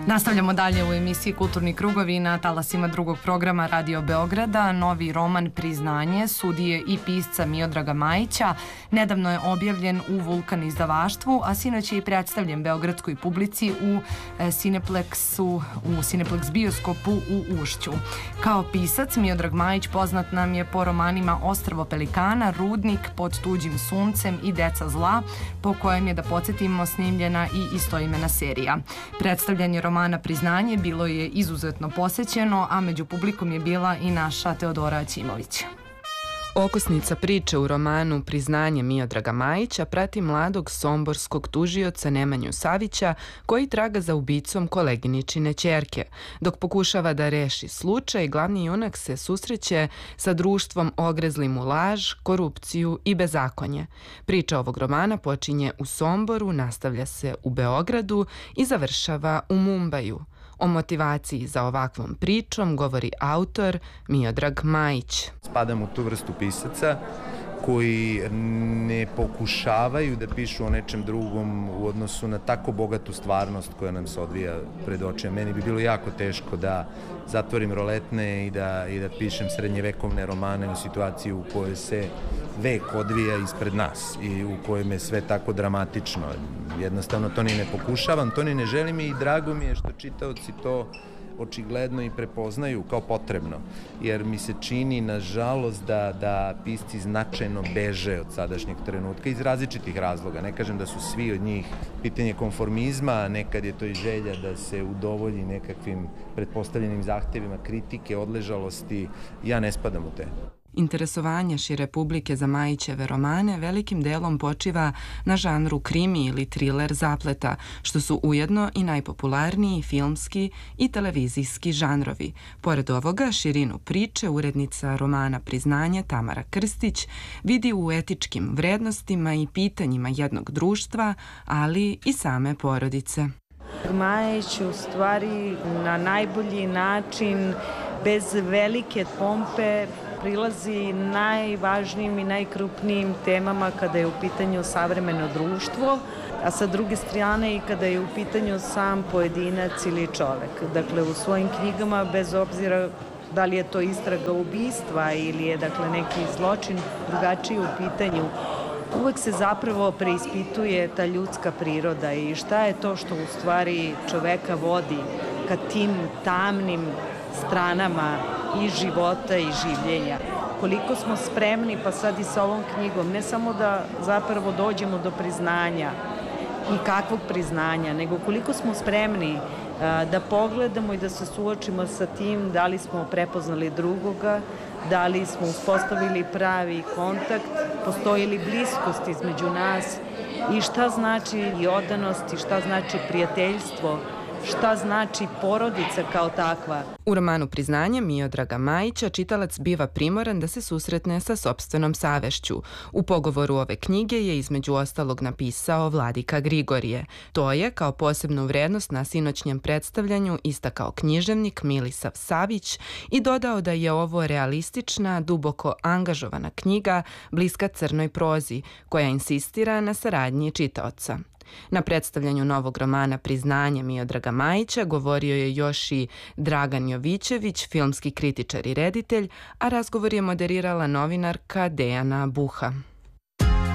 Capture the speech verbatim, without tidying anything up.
Nastavljamo dalje u emisiji Kulturni krugovi na talasima drugog programa Radio Beograda. Novi roman Priznanje sudije i pisca Miodraga Majića nedavno je objavljen u Vulkan izdavaštvu, a sinoć je i predstavljen beogradskoj publici u Cineplexu, u Cineplex bioskopu u Ušću. Kao pisac Miodrag Majić poznat nam je po romanima Ostrvo pelikana, Rudnik, Pod tuđim suncem i Deca zla, po kojem je, da podsjetimo, snimljena i istoimena serija. Predstavljanje romana Priznanje bilo je izuzetno posećeno, a među publikom je bila i naša Teodora Aćimović. Okosnica priče u romanu Priznanje Miodraga Majića prati mladog somborskog tužioca Nemanju Savića koji traga za ubicom koleginičine ćerke. Dok pokušava da reši slučaj, glavni junak se susreće sa društvom ogrezlim u laž, korupciju i bezakonje. Priča ovog romana počinje u Somboru, nastavlja se u Beogradu i završava u Mumbaju. O motivaciji za ovakvom pričom govori autor Miodrag Majić. Spadam u tu vrstu pisaca koji ne pokušavaju da pišu o nečem drugom u odnosu na tako bogatu stvarnost koja nam se odvija pred očima. Meni bi bilo jako teško da zatvorim roletne i da, i da pišem srednjevekovne romane u situaciji u kojoj se vek odvija ispred nas i u kojem je sve tako dramatično. Jednostavno to ni ne pokušavam, to ni ne želim i drago mi je što čitaoci to očigledno i prepoznaju kao potrebno, jer mi se čini, nažalost, da, da pisci značajno beže od sadašnjeg trenutka iz različitih razloga. Ne kažem da su svi od njih pitanje konformizma, nekad je to i želja da se udovolji nekakvim pretpostavljenim zahtevima kritike, odležalosti. Ja ne spadam u te. Interesovanje šire publike za Majićeve romane velikim delom počiva na žanru krimi ili triler zapleta, što su ujedno i najpopularniji filmski i televizijski žanrovi. Pored ovoga, širinu priče urednica romana Priznanje Tamara Krstić vidi u etičkim vrednostima i pitanjima jednog društva, ali i same porodice. Majić u stvari na najbolji način, bez velike pompe, prilazi najvažnijim i najkrupnijim temama kada je u pitanju savremeno društvo, a sa druge strane i kada je u pitanju sam pojedinac ili čovek. Dakle, u svojim knjigama, bez obzira da li je to istraga ubistva ili je dakle neki zločin drugačiji u pitanju, uvek se zapravo preispituje ta ljudska priroda i šta je to što u stvari čoveka vodi ka tim tamnim stranama i života i življenja. Koliko smo spremni, pa sad i sa ovom knjigom, ne samo da zapravo dođemo do priznanja i kakvog priznanja, nego koliko smo spremni a, da pogledamo i da se suočimo sa tim da li smo prepoznali drugoga, da li smo uspostavili pravi kontakt, postoji li bliskost između nas i šta znači i odanost i šta znači prijateljstvo, šta znači porodica kao takva. U romanu Priznanje Miodraga Majića čitalac biva primoran da se susretne sa sopstvenom savešću. U pogovoru ove knjige je između ostalog napisao Vladika Grigorije. To je, kao posebnu vrednost na sinoćnjem predstavljanju, istakao književnik Milisav Savić i dodao da je ovo realistična, duboko angažovana knjiga bliska crnoj prozi, koja insistira na saradnji čitaoca. Na predstavljanju novog romana Priznanje Miodraga Majića govorio je još i Dragan Jovićević, filmski kritičar i reditelj, a razgovor je moderirala novinarka Dejana Buha.